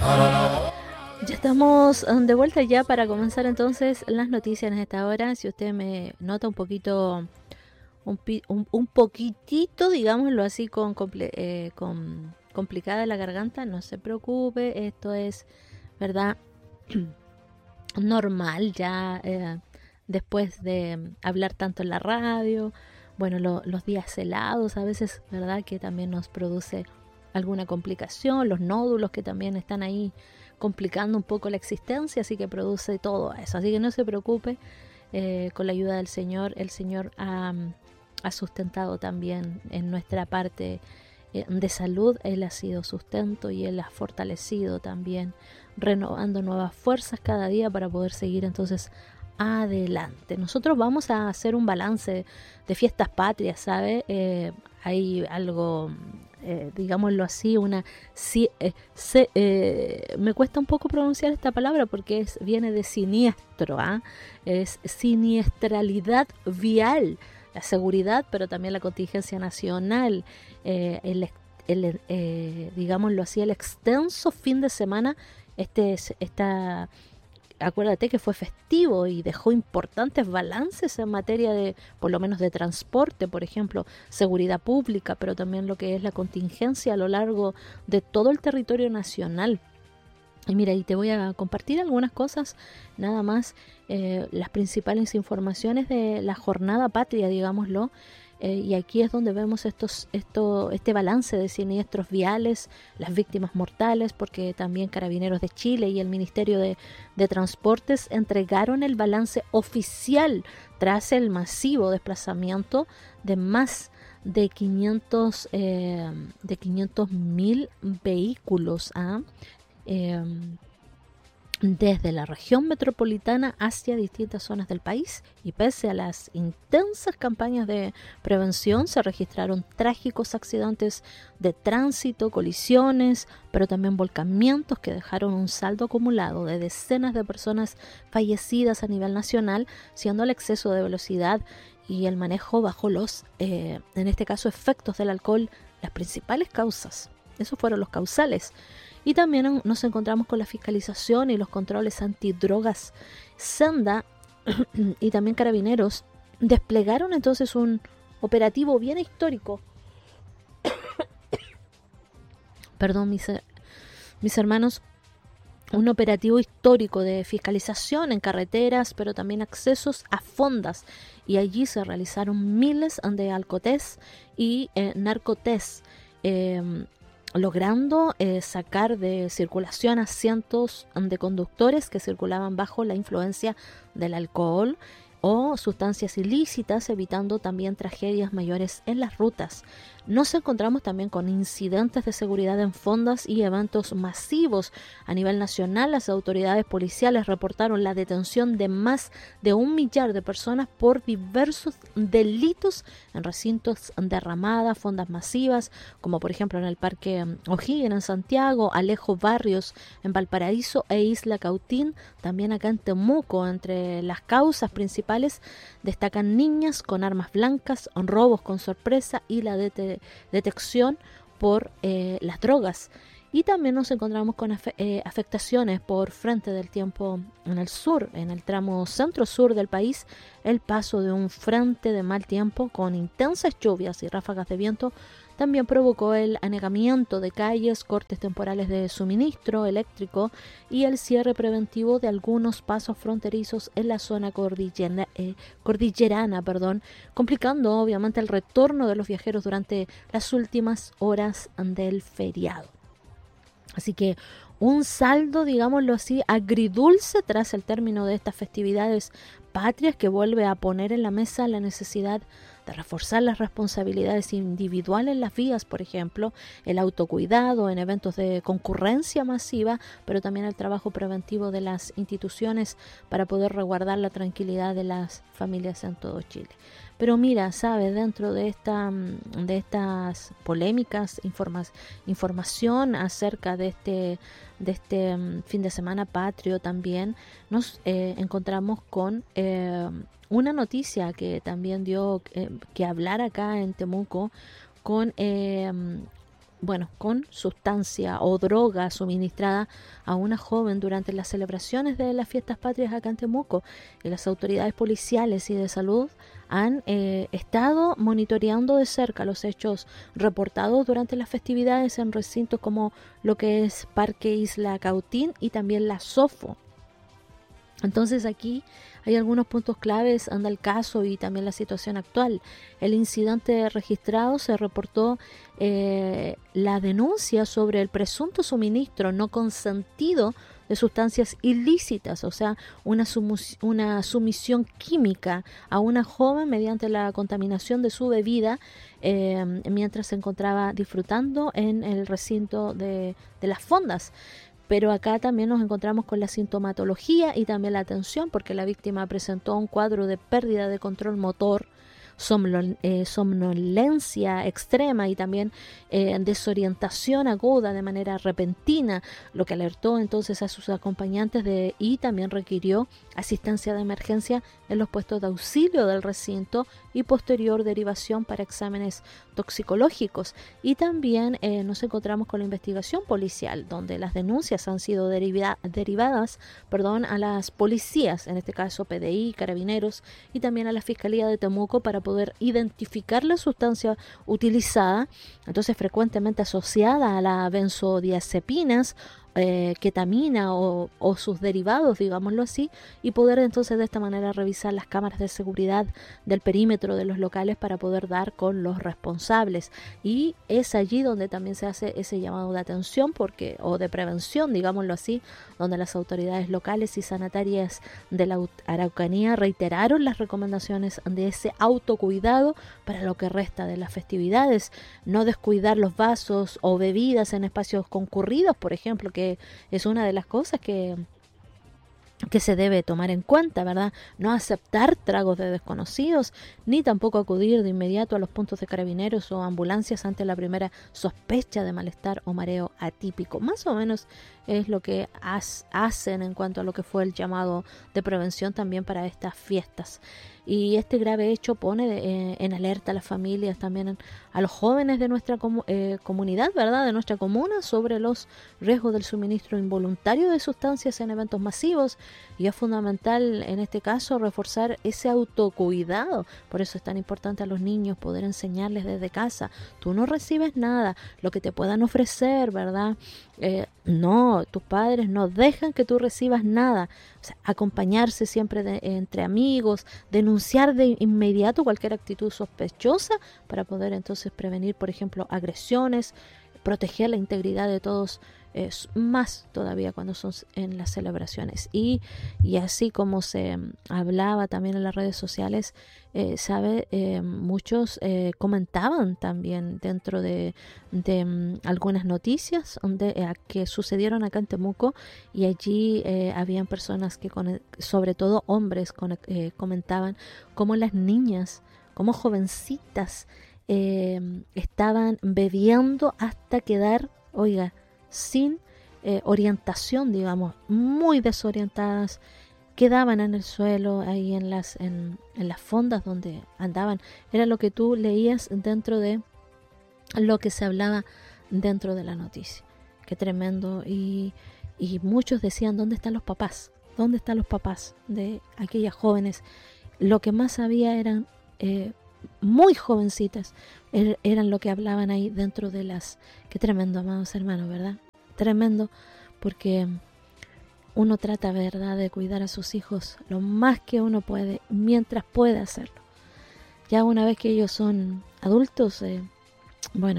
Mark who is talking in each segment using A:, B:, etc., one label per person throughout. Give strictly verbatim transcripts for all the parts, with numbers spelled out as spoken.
A: Ya estamos de vuelta ya para comenzar entonces las noticias en esta hora. Si usted me nota un poquito, un, pi- un, un poquitito, digámoslo así, con, comple- eh, con complicada la garganta, no se preocupe. Esto es, ¿verdad? Normal ya eh, después de hablar tanto en la radio. Bueno, lo- los días helados a veces, ¿verdad? Que también nos produce alguna complicación, los nódulos que también están ahí complicando un poco la existencia, así que produce todo eso. Así que no se preocupe, eh, con la ayuda del Señor, el Señor ha, ha sustentado también en nuestra parte eh, de salud. Él ha sido sustento y Él ha fortalecido también, renovando nuevas fuerzas cada día para poder seguir entonces adelante. Nosotros vamos a hacer un balance de fiestas patrias, ¿sabe? Eh, hay algo, eh, digámoslo así, una... Si, eh, se, eh, me cuesta un poco pronunciar esta palabra porque es, viene de siniestro, ¿ah? Es siniestralidad vial, la seguridad, pero también la contingencia nacional, eh, el, el, eh, digámoslo así, el extenso fin de semana. Este es, esta Acuérdate que fue festivo y dejó importantes balances en materia de, por lo menos de transporte, por ejemplo, seguridad pública, pero también lo que es la contingencia a lo largo de todo el territorio nacional. Y mira, y te voy a compartir algunas cosas, nada más, eh, las principales informaciones de la jornada patria, digámoslo. Eh, y aquí es donde vemos estos, esto, este balance de siniestros viales, las víctimas mortales, porque también Carabineros de Chile y el Ministerio de, de Transportes entregaron el balance oficial tras el masivo desplazamiento de más de quinientos, eh, de quinientos mil vehículos. ¿Ah? eh, desde la región metropolitana hacia distintas zonas del país, y pese a las intensas campañas de prevención se registraron trágicos accidentes de tránsito, colisiones, pero también volcamientos que dejaron un saldo acumulado de decenas de personas fallecidas a nivel nacional, siendo el exceso de velocidad y el manejo bajo los, eh, en este caso, efectos del alcohol, las principales causas. Esos fueron los causales. Y también nos encontramos con la fiscalización y los controles antidrogas. Senda y también Carabineros desplegaron entonces un operativo bien histórico. Perdón, mis, mis hermanos. Un operativo histórico de fiscalización en carreteras, pero también accesos a fondas. Y allí se realizaron miles de alcotés y eh, narcotés. Eh, logrando eh, sacar de circulación a cientos de conductores que circulaban bajo la influencia del alcohol o sustancias ilícitas, evitando también tragedias mayores en las rutas. Nos encontramos también con incidentes de seguridad en fondas y eventos masivos. A nivel nacional, las autoridades policiales reportaron la detención de más de un millar de personas por diversos delitos en recintos de ramada, fondas masivas, como por ejemplo en el Parque O'Higgins en Santiago, Alejo Barrios en Valparaíso e Isla Cautín, también acá en Temuco. Entre las causas principales destacan niñas con armas blancas, robos con sorpresa y la det- detección por eh, las drogas. Y también nos encontramos con afe- eh, afectaciones por frente del tiempo en el sur, en el tramo centro-sur del país. El paso de un frente de mal tiempo con intensas lluvias y ráfagas de viento también provocó el anegamiento de calles, cortes temporales de suministro eléctrico y el cierre preventivo de algunos pasos fronterizos en la zona cordillera, eh, cordillerana, perdón, complicando obviamente el retorno de los viajeros durante las últimas horas del feriado. Así que un saldo, digámoslo así, agridulce tras el término de estas festividades patrias, que vuelve a poner en la mesa la necesidad de reforzar las responsabilidades individuales en las vías, por ejemplo, el autocuidado en eventos de concurrencia masiva, pero también el trabajo preventivo de las instituciones para poder resguardar la tranquilidad de las familias en todo Chile. Pero mira, sabes, dentro de esta de estas polémicas, informas, información acerca de este de este um, fin de semana patrio, también nos eh, encontramos con eh, una noticia que también dio eh, que hablar acá en Temuco, con eh, bueno, con sustancia o droga suministrada a una joven durante las celebraciones de las fiestas patrias acá en Temuco. Y las autoridades policiales y de salud han eh, estado monitoreando de cerca los hechos reportados durante las festividades en recintos como lo que es Parque Isla Cautín y también la Sofo. Entonces aquí hay algunos puntos claves anda el caso y también la situación actual. El incidente registrado se reportó eh, la denuncia sobre el presunto suministro no consentido de sustancias ilícitas, o sea, una, sumus- una sumisión química a una joven mediante la contaminación de su bebida eh, mientras se encontraba disfrutando en el recinto de, de las fondas. Pero acá también nos encontramos con la sintomatología y también la atención, porque la víctima presentó un cuadro de pérdida de control motor, somnol, eh, somnolencia extrema y también eh, desorientación aguda de manera repentina, lo que alertó entonces a sus acompañantes de, y también requirió asistencia de emergencia en los puestos de auxilio del recinto y posterior derivación para exámenes toxicológicos. Y también eh, nos encontramos con la investigación policial, donde las denuncias han sido deriva derivadas perdón, a las policías, en este caso P D I, Carabineros y también a la Fiscalía de Temuco para poder identificar la sustancia utilizada, entonces frecuentemente asociada a la benzodiazepinas, Eh, ketamina o, o sus derivados, digámoslo así, y poder entonces de esta manera revisar las cámaras de seguridad del perímetro de los locales para poder dar con los responsables. Y es allí donde también se hace ese llamado de atención porque o de prevención, digámoslo así, donde las autoridades locales y sanitarias de la Araucanía reiteraron las recomendaciones de ese autocuidado para lo que resta de las festividades, no descuidar los vasos o bebidas en espacios concurridos, por ejemplo, que es una de las cosas que, que se debe tomar en cuenta, ¿verdad? No aceptar tragos de desconocidos, ni tampoco acudir de inmediato a los puntos de carabineros o ambulancias ante la primera sospecha de malestar o mareo atípico. Más o menos es lo que has, hacen en cuanto a lo que fue el llamado de prevención también para estas fiestas. Y este grave hecho pone eh, en alerta a las familias, también a los jóvenes de nuestra comu eh, comunidad, ¿verdad? De nuestra comuna, sobre los riesgos del suministro involuntario de sustancias en eventos masivos. Y es fundamental en este caso reforzar ese autocuidado. Por eso es tan importante a los niños poder enseñarles desde casa. Tú no recibes nada, lo que te puedan ofrecer, ¿verdad? Eh, no, tus padres no dejan que tú recibas nada. O sea, acompañarse siempre de, entre amigos, denunciar de inmediato cualquier actitud sospechosa para poder entonces prevenir, por ejemplo, agresiones, proteger la integridad de todos, eh, más todavía cuando son en las celebraciones. Y, y así como se hablaba también en las redes sociales, eh, sabe, eh, muchos eh, comentaban también dentro de, de um, algunas noticias donde, eh, que sucedieron acá en Temuco, y allí eh, habían personas que, con, sobre todo hombres, con, eh, comentaban cómo las niñas, como jovencitas, eh, estaban bebiendo hasta quedar, oiga, sin eh, orientación, digamos, muy desorientadas, quedaban en el suelo, ahí en las, en, en las fondas donde andaban. Era lo que tú leías dentro de lo que se hablaba dentro de la noticia. Qué tremendo. Y, y muchos decían, ¿dónde están los papás? ¿Dónde están los papás de aquellas jóvenes? Lo que más había eran eh, muy jovencitas, er, eran lo que hablaban ahí dentro de las... Qué tremendo, amados hermanos, ¿verdad? Tremendo, porque uno trata, ¿verdad?, de cuidar a sus hijos lo más que uno puede, mientras puede hacerlo. Ya una vez que ellos son adultos, eh, bueno,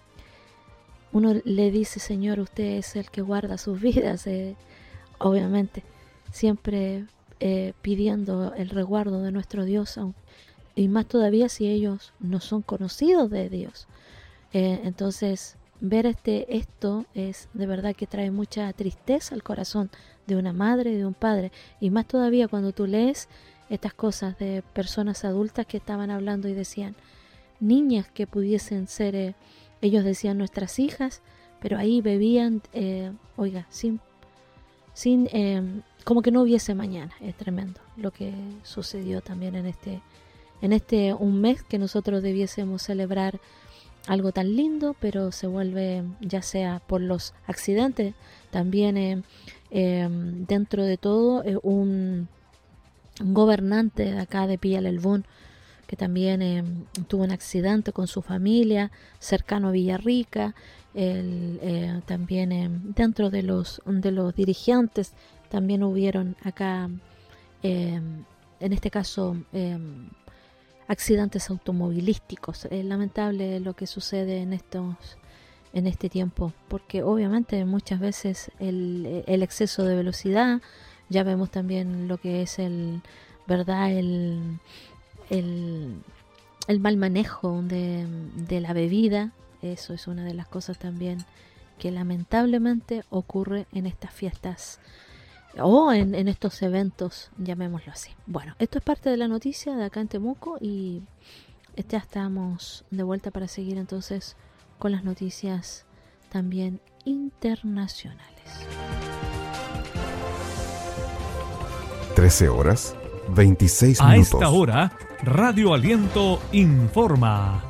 A: uno le dice, Señor, usted es el que guarda sus vidas, eh, obviamente, siempre eh, pidiendo el resguardo de nuestro Dios, y más todavía si ellos no son conocidos de Dios. Eh, entonces, ver este esto es de verdad que trae mucha tristeza al corazón de una madre y de un padre, y más todavía cuando tú lees estas cosas de personas adultas que estaban hablando y decían niñas que pudiesen ser, eh, ellos decían nuestras hijas, pero ahí bebían, eh, oiga, sin, sin eh, como que no hubiese mañana. Es tremendo lo que sucedió también en este, en este un mes que nosotros debiésemos celebrar algo tan lindo, pero se vuelve, ya sea por los accidentes, también eh, eh, dentro de todo eh, un, un gobernante de acá de Pilla Lelbún, que también eh, tuvo un accidente con su familia cercano a Villarrica. El, eh, también eh, dentro de los, de los dirigentes también hubieron acá, eh, en este caso, eh, accidentes automovilísticos. Es lamentable lo que sucede en estos en este tiempo, porque obviamente muchas veces el, el exceso de velocidad, ya vemos también lo que es el, ¿verdad? el el, el mal manejo de, de la bebida. Eso es una de las cosas también que lamentablemente ocurre en estas fiestas o en, en estos eventos, llamémoslo así. Bueno, esto es parte de la noticia de acá en Temuco y ya estamos de vuelta para seguir entonces con las noticias también internacionales.
B: trece horas, veintiséis minutos.
C: A esta hora, Radio Aliento informa.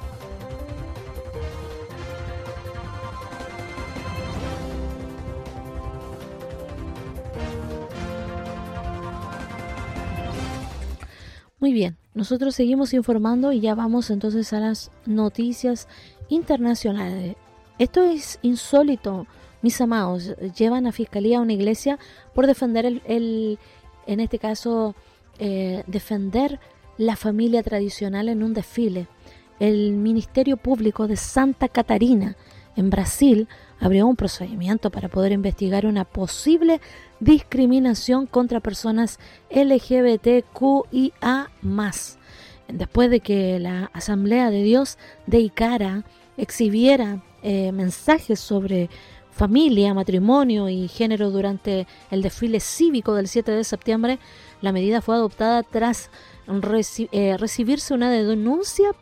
A: Muy bien, nosotros seguimos informando y ya vamos entonces a las noticias internacionales. Esto es insólito, mis amados. Llevan a fiscalía a una iglesia por defender el, el en este caso, eh, defender la familia tradicional en un desfile. El Ministerio Público de Santa Catarina, en Brasil, abrió un procedimiento para poder investigar una posible discriminación contra personas L G B T Q I A más, después de que la Asamblea de Dios de Icara exhibiera eh, mensajes sobre familia, matrimonio y género durante el desfile cívico del siete de septiembre. La medida fue adoptada tras reci- eh, recibirse una denuncia,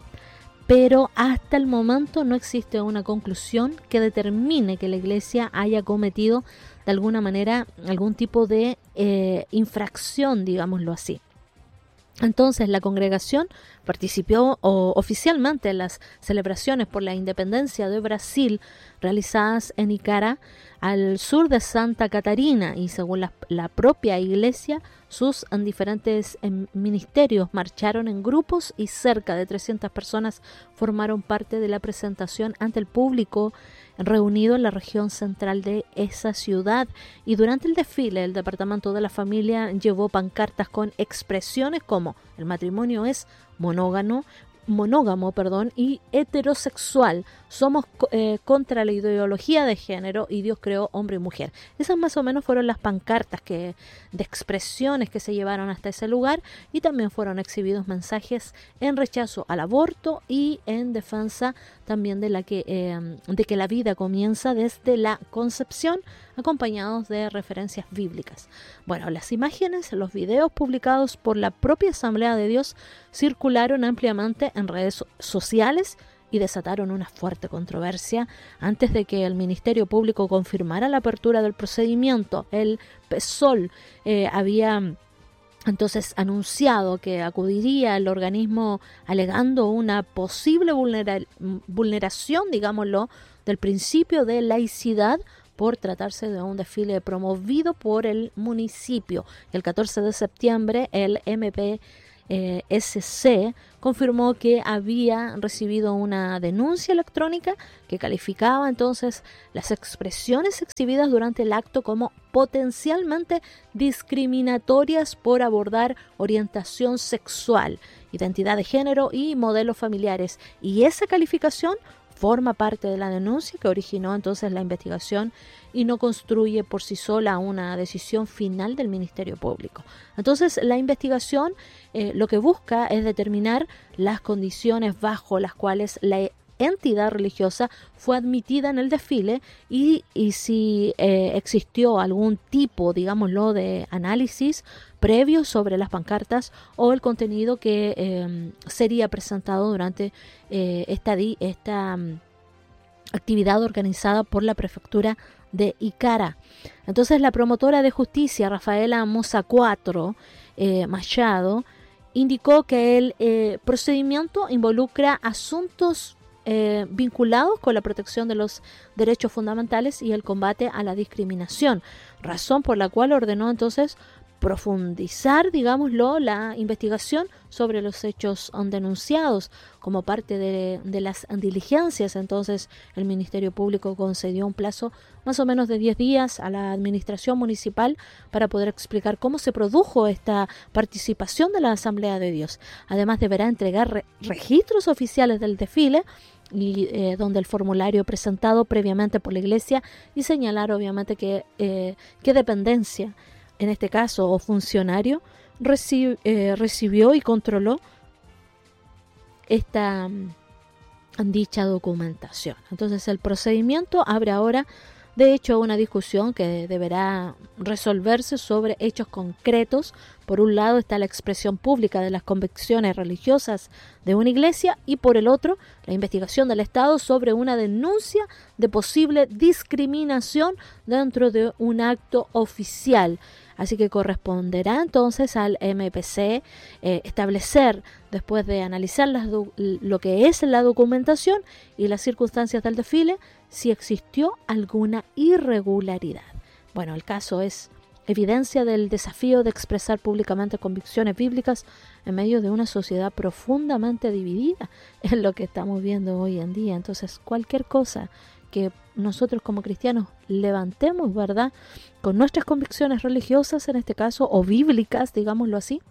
A: pero hasta el momento no existe una conclusión que determine que la iglesia haya cometido de alguna manera algún tipo de eh, infracción, digámoslo así. Entonces la congregación participó o, oficialmente en las celebraciones por la independencia de Brasil realizadas en Icara, al sur de Santa Catarina, y según la, la propia iglesia, sus diferentes eh, ministerios marcharon en grupos y cerca de trescientas personas formaron parte de la presentación ante el público reunido en la región central de esa ciudad. Y durante el desfile, el Departamento de la Familia llevó pancartas con expresiones como el matrimonio es monógamo, monógamo perdón, y heterosexual. Somos eh, contra la ideología de género y Dios creó hombre y mujer. Esas más o menos fueron las pancartas que, de expresiones que se llevaron hasta ese lugar, y también fueron exhibidos mensajes en rechazo al aborto y en defensa también de, la que, eh, de que la vida comienza desde la concepción, acompañados de referencias bíblicas. Bueno, las imágenes, los videos publicados por la propia Asamblea de Dios circularon ampliamente en redes sociales y desataron una fuerte controversia. Antes de que el Ministerio Público confirmara la apertura del procedimiento, el P SOL eh, había entonces anunciado que acudiría al organismo alegando una posible vulnera- vulneración, digámoslo, del principio de laicidad por tratarse de un desfile promovido por el municipio. El catorce de septiembre el M P Eh, S C confirmó que había recibido una denuncia electrónica que calificaba entonces las expresiones exhibidas durante el acto como potencialmente discriminatorias por abordar orientación sexual, identidad de género y modelos familiares. Y esa calificación forma parte de la denuncia que originó entonces la investigación y no construye por sí sola una decisión final del Ministerio Público. Entonces la investigación eh, lo que busca es determinar las condiciones bajo las cuales la entidad religiosa fue admitida en el desfile y, y si eh, existió algún tipo, digámoslo, de análisis previo sobre las pancartas o el contenido que eh, sería presentado durante eh, esta, esta um, actividad organizada por la prefectura de Icara. Entonces la promotora de justicia Rafaela Mosa cuatro eh, Machado indicó que el eh, procedimiento involucra asuntos eh, vinculados con la protección de los derechos fundamentales y el combate a la discriminación, razón por la cual ordenó entonces profundizar, digámoslo, la investigación sobre los hechos denunciados como parte de, de las diligencias. Entonces el Ministerio Público concedió un plazo más o menos de diez días a la administración municipal para poder explicar cómo se produjo esta participación de la Asamblea de Dios. Además deberá entregar re- registros oficiales del desfile y eh, donde el formulario presentado previamente por la Iglesia y señalar obviamente que que eh, dependencia en este caso, o funcionario, reci- eh, recibió y controló esta um, dicha documentación. Entonces el procedimiento abre ahora, de hecho, una discusión que deberá resolverse sobre hechos concretos. Por un lado está la expresión pública de las convicciones religiosas de una iglesia y por el otro la investigación del Estado sobre una denuncia de posible discriminación dentro de un acto oficial. Así que corresponderá entonces al M P C eh, establecer, después de analizar las do- lo que es la documentación y las circunstancias del desfile, si existió alguna irregularidad. Bueno, el caso es evidencia del desafío de expresar públicamente convicciones bíblicas en medio de una sociedad profundamente dividida, es lo que estamos viendo hoy en día. Entonces, cualquier cosa que nosotros como cristianos levantemos, ¿verdad?, con nuestras convicciones religiosas en este caso, o bíblicas, digámoslo así,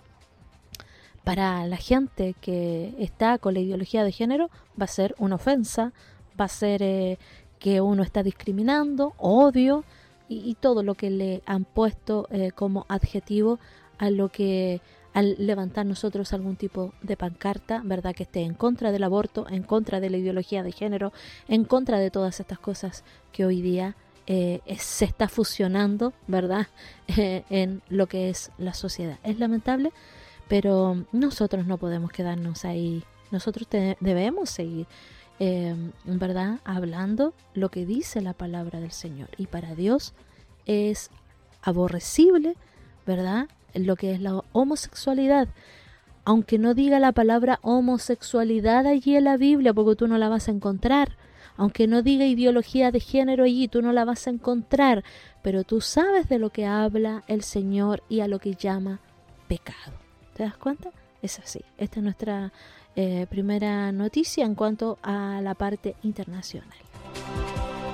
A: para la gente que está con la ideología de género va a ser una ofensa, va a ser eh, que uno está discriminando, odio y, y todo lo que le han puesto eh, como adjetivo a lo que al levantar nosotros algún tipo de pancarta, ¿verdad?, que esté en contra del aborto, en contra de la ideología de género, en contra de todas estas cosas que hoy día eh, se está fusionando, ¿verdad?, eh, en lo que es la sociedad. Es lamentable, pero nosotros no podemos quedarnos ahí. Nosotros te, debemos seguir, eh, ¿verdad?, hablando lo que dice la palabra del Señor. Y para Dios es aborrecible, ¿verdad?, lo que es la homosexualidad, aunque no diga la palabra homosexualidad allí en la Biblia, porque tú no la vas a encontrar, aunque no diga ideología de género allí, tú no la vas a encontrar, pero tú sabes de lo que habla el Señor y a lo que llama pecado. ¿Te das cuenta? Es así. Esta es nuestra eh, primera noticia en cuanto a la parte internacional.